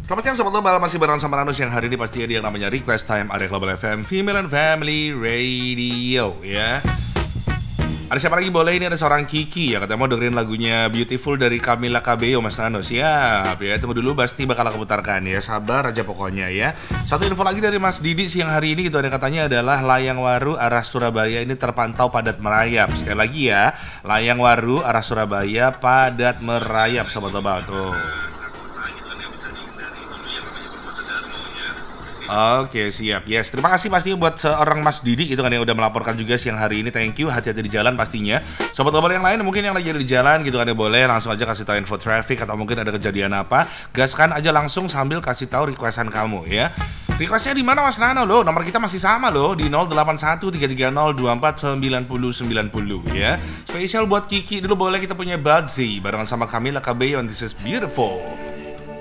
Selamat siang Sobat Global, masih bareng sama Ranus yang hari ini pasti ada yang namanya Request Time Area Global FM Female and Family Radio ya. Ada siapa lagi boleh? Ini ada seorang Kiki ya, katanya mau dengerin lagunya Beautiful dari Camila Cabello Mas Ranus. Siap ya, tunggu dulu pasti bakal aku putarkan ya, sabar aja pokoknya ya. Satu info lagi dari Mas Didi siang hari ini gitu, ada katanya adalah Layang Waru arah Surabaya ini terpantau padat merayap. Sekali lagi ya, Layang Waru arah Surabaya padat merayap Sobat Global tuh. Oke siap, yes, terima kasih pastinya buat seorang Mas Didi itu kan yang udah melaporkan juga siang hari ini. Thank you, hati-hati di jalan pastinya. Sobat Global yang lain mungkin yang lagi ada di jalan gitu kan ya, boleh langsung aja kasih tahu info traffic atau mungkin ada kejadian apa, gaskan aja langsung sambil kasih tahu requestan kamu ya. Requestnya di mana Mas Nano loh? Nomor kita masih sama loh di 081330249090 ya. Spesial buat Kiki dulu boleh, kita punya Budsy barengan sama Camila Cabello and This Is Beautiful.